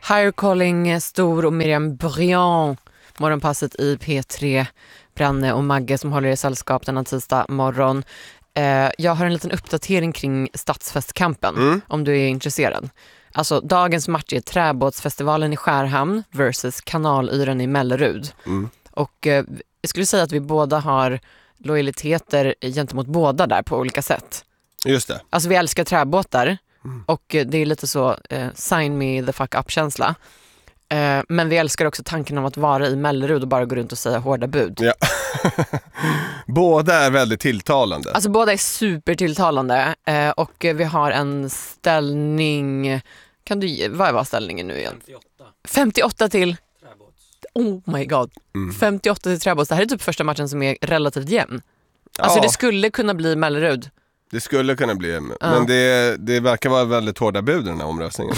Higher Calling, Stor och Miriam Briand. Morgonpasset i P3. Branne och Magge som håller i sällskap denna tisdag morgon. Jag har en liten uppdatering kring Stadsfestkampen om du är intresserad. Alltså dagens match är Träbåtsfestivalen i Skärhamn versus Kanalyren i Mellerud. Och jag skulle säga att vi båda har lojaliteter gentemot båda där på olika sätt. Just det. Alltså vi älskar träbåtar och det är lite så sign me the fuck up-känsla. Men vi älskar också tanken om att vara i Mellerud och bara gå runt och säga hårda bud. Ja. Båda är väldigt tilltalande. Alltså båda är supertilltalande och vi har en ställning. Vad var ställningen nu igen? 58 till Träbåts. Oh my god. 58 till Träbåts. Det här är typ första matchen som är relativt jämn. Alltså det skulle kunna bli Mellerud. Det skulle kunna bli, men det verkar vara väldigt hårda bud i den här omröstningen.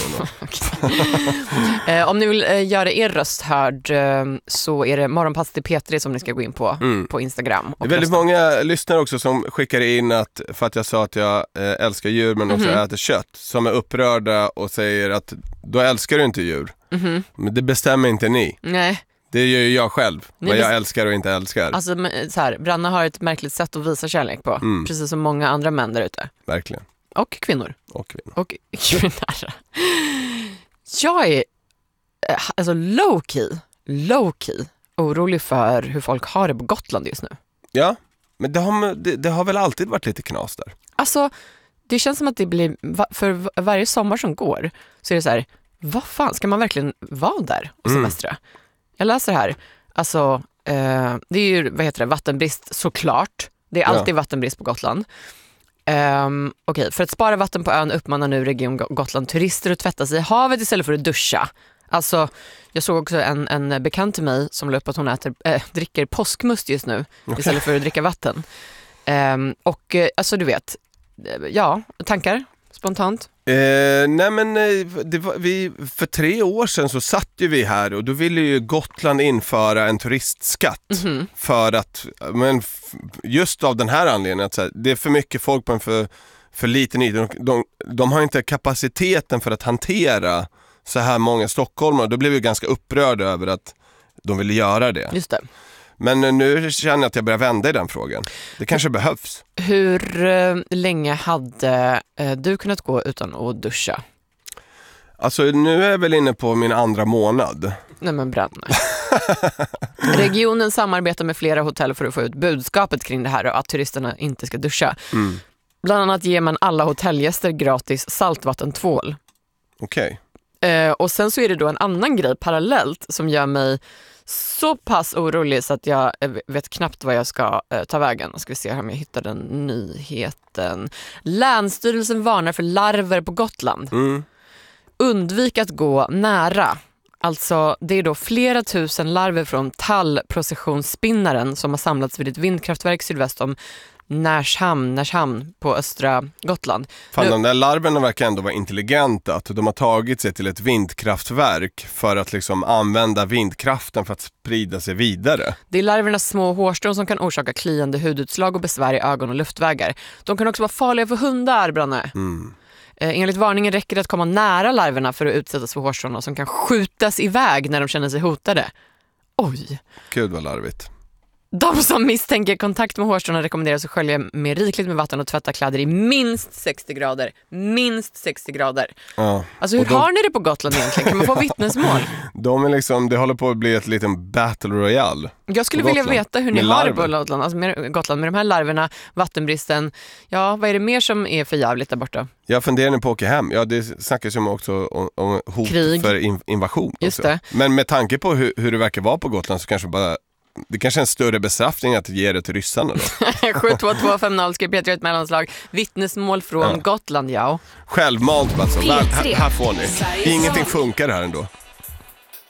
Om ni vill göra er röst hörd så är det Morgonpass till P3 som ni ska gå in på Instagram. Det är väldigt många lyssnare också som skickar in att, för att jag sa att jag älskar djur men också äter kött, som är upprörda och säger att då älskar du inte djur. Men det bestämmer inte ni. Nej. Det gör ju jag själv, vad jag älskar och inte älskar. Alltså så här, Branna har ett märkligt sätt att visa kärlek på. Precis som många andra män där ute. Verkligen. Och kvinnor. Och kvinnor. Och kvinnor. Jag är alltså low-key orolig för hur folk har det på Gotland just nu. Ja, men det har väl alltid varit lite knas där. Alltså, det känns som att det blir, för varje sommar som går så är det så här, vad fan, ska man verkligen vara där och semestra? Jag läser här, alltså det är ju, vattenbrist såklart. Det är alltid vattenbrist på Gotland. Okej, för att spara vatten på ön uppmanar nu Region Gotland turister att tvätta sig i havet istället för att duscha. Alltså, jag såg också en bekant till mig som la upp att hon dricker påskmust just nu istället för att dricka vatten. Och alltså du vet, tankar spontant? Nej men för 3 år sedan så satt ju vi här och då ville ju Gotland införa en turistskatt för att, men just av den här anledningen att det är för mycket folk på en för liten yta. De har inte kapaciteten för att hantera så här många stockholmare. Då blev vi ganska upprörda över att de ville göra det. Just det. Men nu känner jag att jag börjar vända i den frågan. Det kanske behövs. Hur länge hade du kunnat gå utan att duscha? Alltså nu är jag väl inne på min 2:a månad. Nej men Branne. Regionen samarbetar med flera hotell för att få ut budskapet kring det här och att turisterna inte ska duscha. Bland annat ger man alla hotellgäster gratis saltvattentvål. Okej. Och sen så är det då en annan grej parallellt som gör mig så pass orolig så att jag vet knappt vad jag ska ta vägen. Ska vi se om jag hittar den nyheten. Länsstyrelsen varnar för larver på Gotland. Undvik att gå nära. Alltså det är då flera tusen larver från tallprocessionsspinnaren som har samlats vid ett vindkraftverk sydväst om Närshamn på östra Gotland. Fan, de där larverna verkar ändå vara intelligenta, att de har tagit sig till ett vindkraftverk för att liksom använda vindkraften för att sprida sig vidare. Det är larvernas små hårstrån som kan orsaka kliande hudutslag och besvär i ögon och luftvägar. De kan också vara farliga för hundar, Branne. Enligt varningen räcker det att komma nära larverna för att utsättas för hårstrån som kan skjutas iväg när de känner sig hotade. Oj. Gud vad larvigt. De som misstänker kontakt med hårstrån rekommenderas att skölja med rikligt med vatten och tvätta kläder i minst 60 grader. Minst 60 grader. Ja. Alltså hur har ni det på Gotland egentligen? Kan man få vittnesmål? De är liksom, det håller på att bli ett liten battle royale. Jag skulle vilja veta hur ni har det på Gotland. Alltså med Gotland, med de här larverna, vattenbristen. Ja, vad är det mer som är för jävligt där borta? Jag funderar nu på att åka hem. Ja, det snackas ju också om hot krig. För invasion. Just det. Men med tanke på hur det verkar vara på Gotland så kanske bara... Det kanske är en större bestraffning att ge det till ryssarna då. 72250 ska Petra ett mellanslag. Vittnesmål från Gotland, ja. Självmant alltså. Här får ni. Ingenting funkar här ändå.